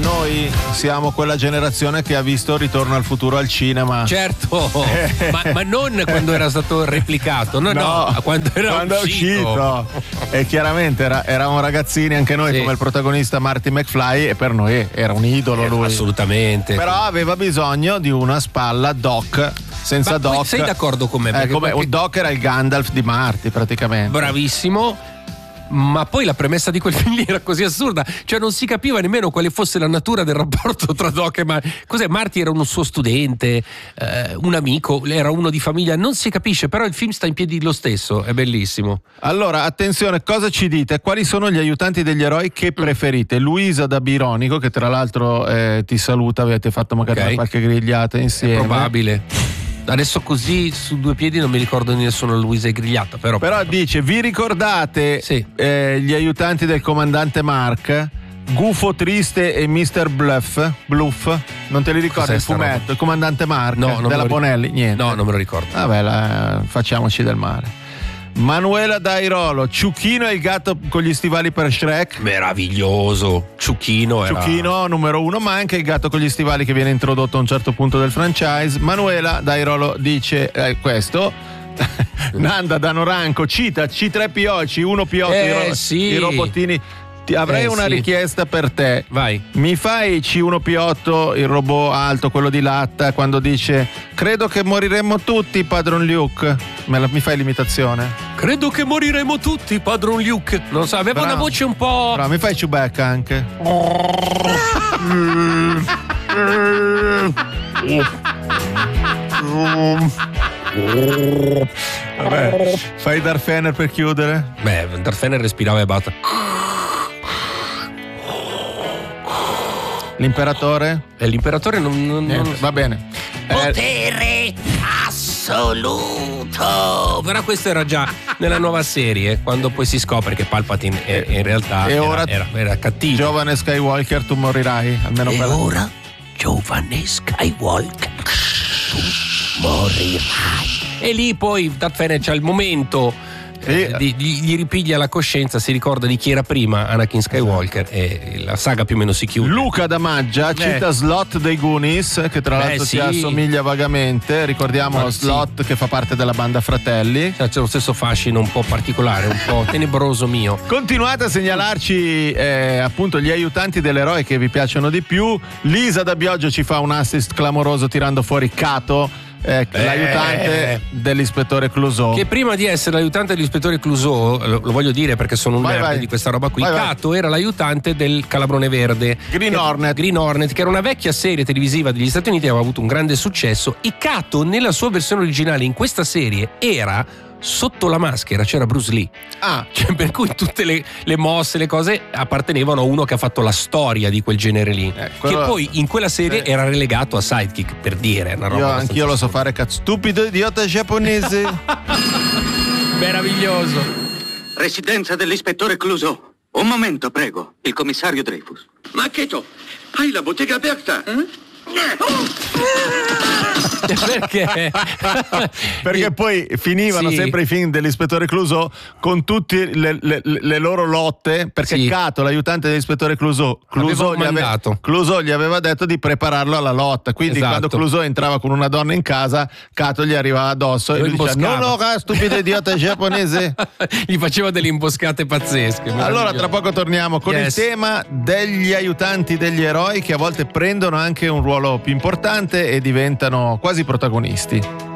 noi siamo quella generazione che ha visto Ritorno al futuro al cinema. Certo, ma non quando era stato replicato, no, quando era uscito. E chiaramente eravamo ragazzini anche noi, come il protagonista Marty McFly, e per noi era un idolo lui. Assolutamente. Però aveva bisogno di una spalla Doc. Senza Doc. Sei d'accordo con me? Doc era il Gandalf di Marty praticamente. Bravissimo. Ma poi la premessa di quel film lì era così assurda, cioè non si capiva nemmeno quale fosse la natura del rapporto tra Doc e Marty. Cos'è? Marty era un suo studente, un amico, era uno di famiglia, non si capisce, però il film sta in piedi lo stesso, è bellissimo. Allora, attenzione, cosa ci dite? Quali sono gli aiutanti degli eroi che preferite? Luisa da Bironico, che tra l'altro ti saluta, avete fatto magari qualche grigliata insieme. È probabile. Adesso così su due piedi non mi ricordo di nessuno Luisa e grigliata, però dice: vi ricordate gli aiutanti del comandante Mark? Gufo Triste e Mr. Bluff? Non te li ricordi? Il fumetto, il comandante Mark della Bonelli? Niente. No, non me lo ricordo. Vabbè, facciamoci del male. Manuela Dairolo, Ciuchino e il gatto con gli stivali per Shrek. Meraviglioso. Ciuchino numero 1, ma anche il gatto con gli stivali che viene introdotto a un certo punto del franchise. Manuela Dairolo dice questo. Nanda da Noranco cita C3PO, C1PO, i robottini. Avrei una richiesta per te. Vai. Mi fai C1P8, il robot alto, quello di latta, quando dice: credo che moriremmo tutti, padron Luke. Mi fai l'imitazione? Credo che moriremo tutti, padron Luke. Non so, aveva una voce un po'. Però mi fai Chewbacca anche. Vabbè, fai Darth Vader per chiudere? Beh, Darth Vader respirava e basta. L'imperatore? L'imperatore non... Va bene. Potere assoluto. Però questo era già nella nuova serie, quando poi si scopre che Palpatine in realtà era cattivo. Giovane Skywalker, tu morirai. Almeno ora, giovane Skywalker, tu morirai. E lì poi Darth Vader c'ha il momento. Gli ripiglia la coscienza, si ricorda di chi era prima Anakin Skywalker e la saga più o meno si chiude. Luca da Maggia cita Slot dei Goonies, che tra l'altro ti assomiglia vagamente. Ricordiamo Slot che fa parte della banda Fratelli. C'è lo stesso fascino un po' particolare, un po' tenebroso mio. Continuate a segnalarci appunto gli aiutanti dell'eroe che vi piacciono di più. Lisa da Bioggio ci fa un assist clamoroso tirando fuori Cato, l'aiutante dell'ispettore Clouseau, che prima di essere l'aiutante dell'ispettore Clouseau, lo voglio dire perché sono un nerd di questa roba qui, Cato era l'aiutante del Calabrone Verde, Green Hornet, che era una vecchia serie televisiva degli Stati Uniti che aveva avuto un grande successo, e Cato nella sua versione originale in questa serie era sotto la maschera, c'era Bruce Lee. Cioè, per cui tutte le mosse, le cose appartenevano a uno che ha fatto la storia di quel genere lì, che poi in quella serie era relegato a sidekick, per dire una roba. Anch'io lo so fare, stupido idiota giapponese. Meraviglioso. Residenza dell'ispettore Clouseau. Un momento, prego. Il commissario Dreyfus. Ma Cheto, hai la bottega aperta? Perché? Perché poi finivano sempre i film dell'ispettore Clouseau con tutte le loro lotte, perché Cato, l'aiutante dell'ispettore Clouseau gli aveva detto di prepararlo alla lotta, quindi quando Clouseau entrava con una donna in casa, Cato gli arrivava addosso e lui diceva: no, stupido idiota giapponese. Gli faceva delle imboscate pazzesche. Allora tra poco torniamo con il tema degli aiutanti degli eroi, che a volte prendono anche un ruolo più importante e diventano quasi protagonisti.